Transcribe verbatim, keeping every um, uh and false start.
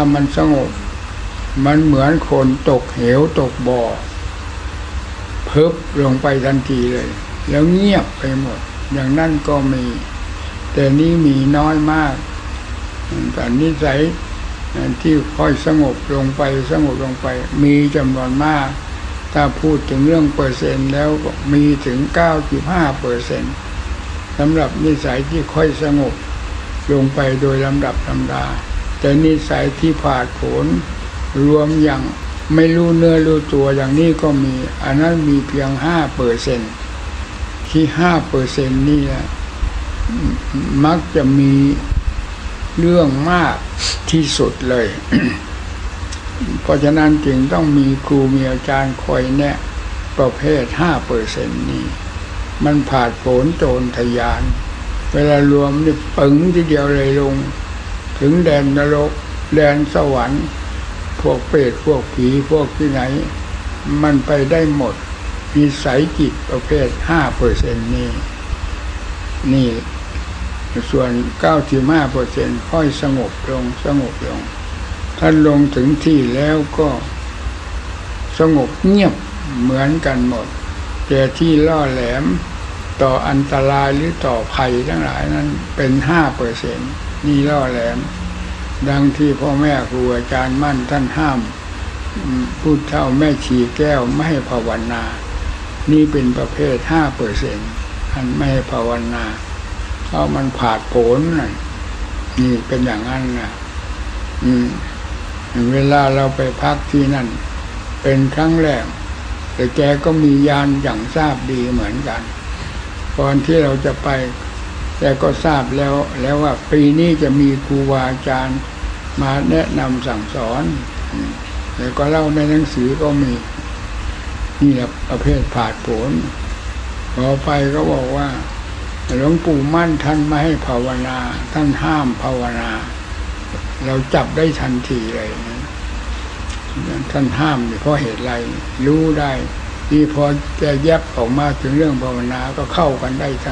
มันสงบมันเหมือนคนตกเหวตกบ่อเพิบลงไปทันทีเลยแล้วเงียบไปหมดอย่างนั้นก็มีแต่นี้มีน้อยมากแต่นิสัยที่ค่อยสงบลงไปสงบลงไปมีจำนวนมากถ้าพูดถึงเรื่องเปอร์เซ็นต์แล้วมีถึง เก้าสิบห้าเปอร์เซ็นต์ สำหรับนิสัยที่ค่อยสงบลงไปโดยลำดับลำดาแต่นิสัยที่ผาดโผนรวมอย่างไม่รู้เนื้อรู้ตัวอย่างนี้ก็มีอันนั้นมีเพียง ห้าเปอร์เซ็นต์ ที่ ห้าเปอร์เซ็นต์ นี่แหละมักจะมีเรื่องมากที่สุดเลย เพราะฉะนั้นจึงต้องมีครูมีอาจารย์คอยแนะประเภท ห้าเปอร์เซ็นต์ นี้มันผาดโผนโจรทะยานเวลารวมนี่ปึ๋งทีเดียวเลยลงถึงแดนนรกแดนสวรรค์พวกเปรตพวกผีพวกที่ไหนมันไปได้หมดนิสัยจิตประเภท ห้าเปอร์เซ็นต์ นี้นี่ส่วน เก้าสิบห้าเปอร์เซ็นต์ ค่อยสงบลงสงบลงถ้าลงถึงที่แล้วก็สงบเงียบเหมือนกันหมดแต่ที่ล่อแหลมต่ออันตรายหรือต่อภัยทั้งหลายนั้นเป็น ห้าเปอร์เซ็นต์ นี่ล่อแหลมดังที่พ่อแม่ครูอาจารย์มั่นท่านห้ามพูดเท่าแม่ชีแก้วไม่ให้ภาวนานี่เป็นประเภท ห้าเปอร์เซ็นต์ ท่านไม่ให้ภาวนาเพราะมันผาดโผนนี่เป็นอย่างนั้นนะอืมเวลาเราไปพักที่นั่นเป็นครั้งแรกแต่แกก็มีญาณอย่างทราบดีเหมือนกันก่อนที่เราจะไปแกก็ทราบแล้วแล้วว่าปีนี้จะมีครูบาอาจารย์มาแนะนำสั่งสอนแล้วก็เล่าในหนังสือก็มีนี่แหละประเภทผาดโผนพอไปก็บอกว่าหลวงปู่มั่นท่านไม่ให้ภาวนาท่านห้ามภาวนาเราจับได้ทันทีเลยท่านห้ามเพราะเหตุไรรู้ได้นี่พอแกแยบออกมาถึงเรื่องภาวนาก็เข้ากันได้ทัน